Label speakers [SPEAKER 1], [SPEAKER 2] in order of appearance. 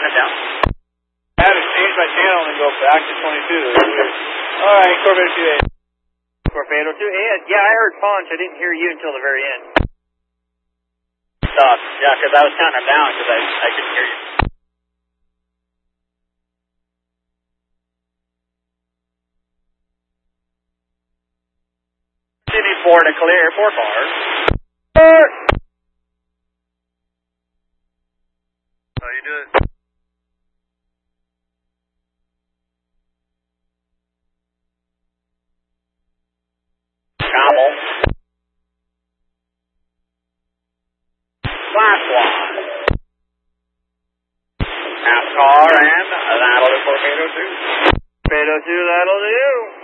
[SPEAKER 1] on it down.
[SPEAKER 2] I have to change my channel and go back to 22. Alright, Corvair 2A.
[SPEAKER 1] Torpedo 2. Yeah, I heard punch. I didn't hear you until the very end. Stop. Yeah, because I was counting them down because I couldn't hear you. You need 4 to clear. 4 cars.
[SPEAKER 2] How you doing?
[SPEAKER 1] Camel. Last one. NASCAR, and that'll do Torpedo 2.
[SPEAKER 2] Torpedo 2, that'll do.